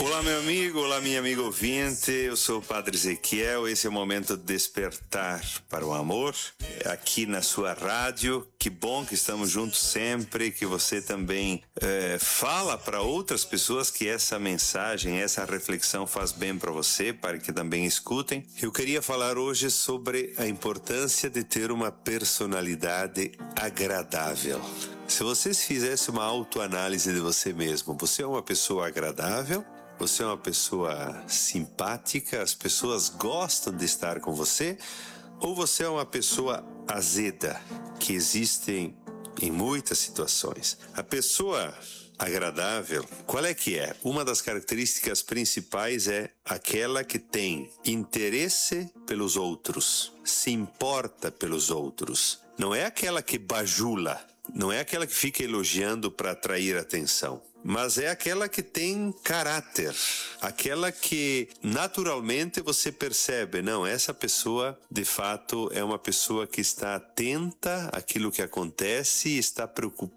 Olá, meu amigo, olá, minha amiga ouvinte, eu sou o Padre Ezequiel, esse é o momento de despertar para o amor, aqui na sua rádio. Que bom que estamos juntos sempre, que você também fala para outras pessoas que essa mensagem, essa reflexão faz bem para você, para que também escutem. Eu queria falar hoje sobre a importância de ter uma personalidade agradável. Se você fizesse uma autoanálise de você mesmo, você é uma pessoa agradável? Você é uma pessoa simpática? As pessoas gostam de estar com você? Ou você é uma pessoa azeda, que existem em muitas situações? A pessoa agradável, qual é que é? Uma das características principais é aquela que tem interesse pelos outros, se importa pelos outros. Não é aquela que bajula, não é aquela que fica elogiando para atrair atenção, mas é aquela que tem caráter, aquela que naturalmente você percebe, não, essa pessoa de fato é uma pessoa que está atenta àquilo que acontece e está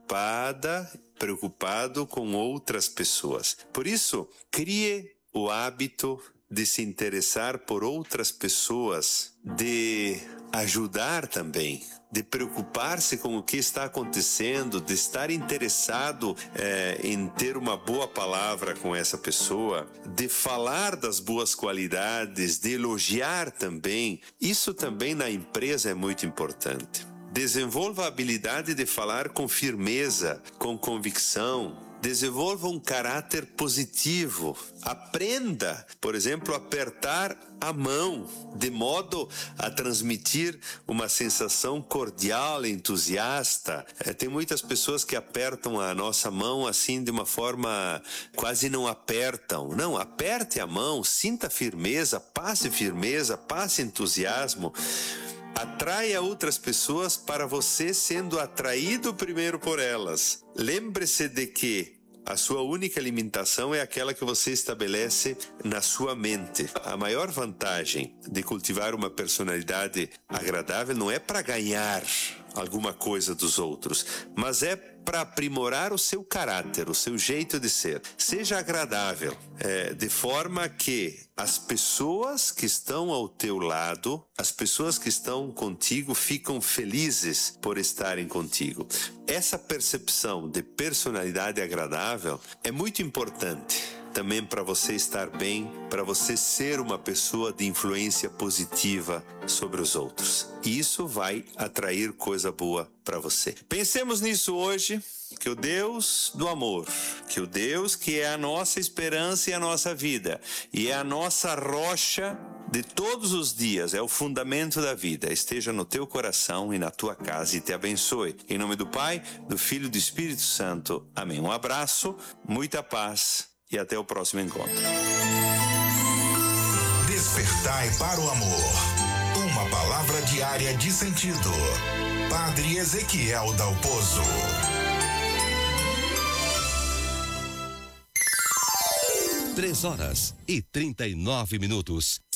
preocupado com outras pessoas. Por isso, crie o hábito de se interessar por outras pessoas, de ajudar também, de preocupar-se com o que está acontecendo, de estar interessado em ter uma boa palavra com essa pessoa, de falar das boas qualidades, de elogiar também. Isso também na empresa é muito importante. Desenvolva a habilidade de falar com firmeza, com convicção. Desenvolva um caráter positivo. Aprenda, por exemplo, a apertar a mão, de modo a transmitir uma sensação cordial, entusiasta. Tem muitas pessoas que apertam a nossa mão assim de uma forma, quase não apertam. Não, aperte a mão, sinta firmeza, passe entusiasmo. Atraia outras pessoas para você sendo atraído primeiro por elas. Lembre-se de que a sua única limitação é aquela que você estabelece na sua mente. A maior vantagem de cultivar uma personalidade agradável não é para ganhar alguma coisa dos outros, mas é para aprimorar o seu caráter, o seu jeito de ser. Seja agradável, de forma que as pessoas que estão ao teu lado, as pessoas que estão contigo, ficam felizes por estarem contigo. Essa percepção de personalidade agradável é muito importante também para você estar bem, para você ser uma pessoa de influência positiva sobre os outros. E isso vai atrair coisa boa para você. Pensemos nisso hoje, que o Deus do amor, que o Deus que é a nossa esperança e a nossa vida, e é a nossa rocha de todos os dias, é o fundamento da vida, esteja no teu coração e na tua casa e te abençoe. Em nome do Pai, do Filho e do Espírito Santo. Amém. Um abraço, muita paz e até o próximo encontro. Despertai para o amor. Uma palavra diária de sentido. Padre Ezequiel Dalpozo. 3h39.